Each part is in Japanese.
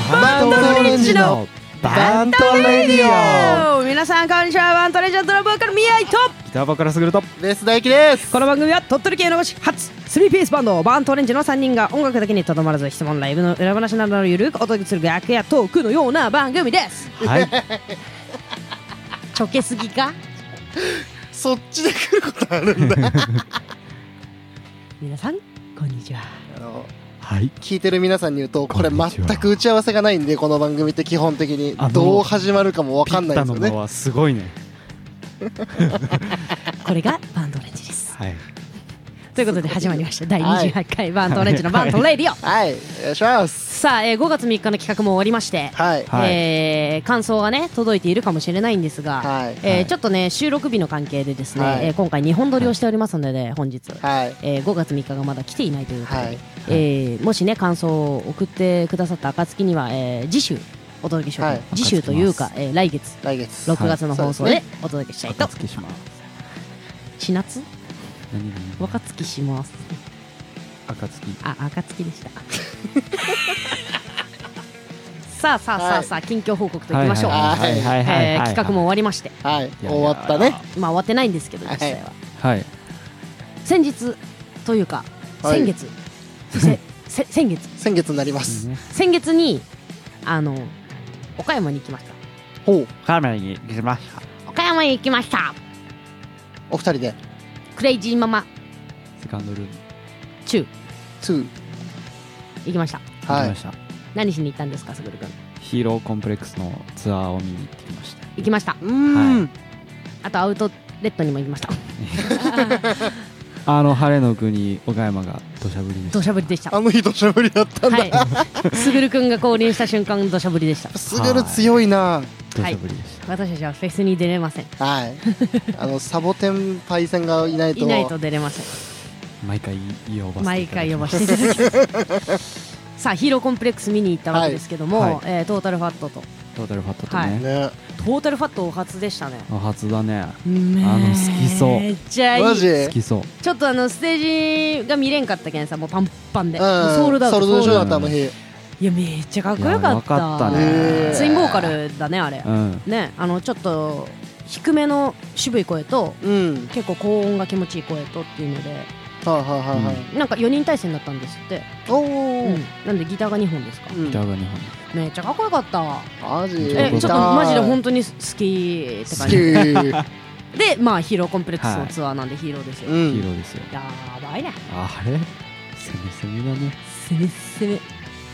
バントレンジのバントレディオ。 皆さんこんにちは。バントレンジのドラムボーカル宮井とギターボーカルすぐるとベース大輝です。 この番組は鳥取県の初3ピースバンドバントレンジの3人が音楽だけにとどまらず質問ライブの裏話などをゆるくお届けする楽屋トークのような番組です。 はいちょけすぎか。 そっちで来ることあるんだ皆さんこんにちは。 はい、 聞いてる皆さんに言うとこれこんにちは全く打ち合わせがないんで、この番組って基本的にどう始まるかも分かんないんですよね。 ピッタの間はすごいね。 これがバントレンジです。 はい、 ということで始まりました第28回バントレンジのバントレディオ。 はい、お願いします。 さあ、5月3日の企画も終わりまして、 はい感想がね届いているかもしれないんですが、 はいちょっとね収録日の関係でですね、 はい今回2本撮りをしておりますので、ね、本日、 はい 5月3日がまだ来ていないということで、 はいもしね感想を送ってくださった暁には、次週お届けしようと、 はい次週というか、来月来月 6月の放送でお届けしたいと、 暁します。 千夏何若月します暁。 暁でしたさあ近況報告といきましょう。 はい企画も終わりまして、 はい終わったね。 まあ終わってないんですけど、実際ははい先日というかはい先月、 先月になります。 先月に岡山に行きました。 ほう、 カメラに行きました。 岡山に行きました。 お二人でクレイジーママセカンドルーム 2 2。 行きました。 はい行きました。 何しに行ったんですか、すぐるくん。 ヒーローコンプレックスのツアーを見に行ってきました。 行きました。 うんあとアウトレットにも行きました。 晴れの国岡山が土砂降りでした。 土砂降りでした。 あの日土砂降りだったんだ。 はいすぐるくんが降臨した瞬間土砂降りでした。 すぐる強いな。 土砂降りでした。 私たちはフェスに出れません。 はいサボテンパイセンがいないと出れません。 毎回呼ばせていただきます。 毎回呼ばせていただきますさあヒーローコンプレックス見に行ったわけですけども、 はいトータルファットとトータルファットとはいね。 ね。 トータルファットお初でしたね。 初だね。 好きそうめっちゃいい。 マジ好きそう。 ちょっとステージが見れんかったけんさ、もうパンパンで、 うんもうソールドアウト。 ソールドショーだったうんあの日。 いやめっちゃかっこよかっいやよかったた。 ねツインボーカルだねあれ。 うん。 ね、ちょっと低めの渋い声とうん結構高音が気持ちいい声とっていうので、 はいはいはいはい。 なんか4人対戦だったんですって。 おお。 なんでギターが2本ですか。 うんギターが2本。 めっちゃかっこよかった。 マジ。 ちちょっとマジで本当に好きって好き。 感じで、まあヒーローコンプレックスのツアーなんでヒーローですよ。 うヒーん。 ローですよ。 やばいね。 あれ攻め攻めだね。 攻め攻め。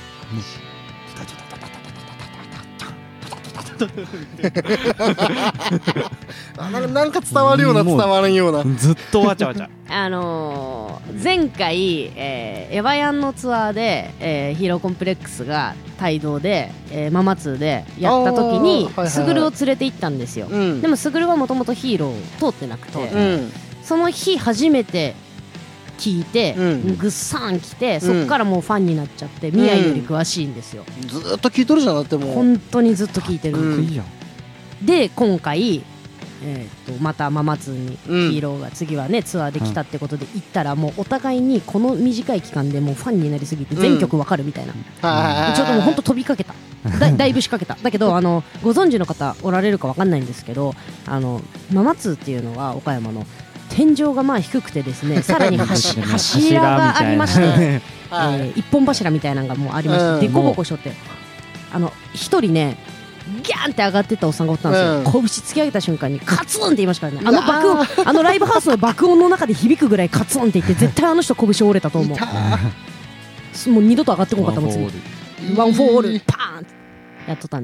なんか伝わるような伝わらんような。 ずっとわちゃわちゃ。 前回、エヴァヤンのツアーで、ヒーローコンプレックスが帯同で、ママ2でやった時にあーはいはいはいスグルを連れて行ったんですよ。 うん。 でもスグルはもともとヒーロー通ってなくて、 うん。 その日初めて聞いて、 うんぐっさん来て、そっからもうファンになっちゃって、ミヤより詳しいんですよ。 ずーっと聞いとるじゃんだってもう。 本当にずっと聞いてる。 うんいいじゃん。 で今回、またママ2にヒうんーローが次はねツアーで来たってことで行ったら、もうお互いにこの短い期間でもうファンになりすぎて全曲わかるみたいな、 はい。 ちょっともうほんと飛びかけた。だいぶ仕掛けた。だけどご存知の方おられるかわかんないんですけど、ママ2っていうのは岡山の天井がまあ低くてですね、さらに柱がありまして一本柱みたいなのがもうありまして、でこぼこしょって一人ねギャーンって上がってったおっさんがおったんですよ。拳突き上げた瞬間にカツンって言いましたからね。爆音、ライブハウスの爆音の中で響くぐらいカツンって言って、絶対あの人拳折れたと思う。もう二度と上がってこなかったもん。次ワンフォールパーンってやっとったんで。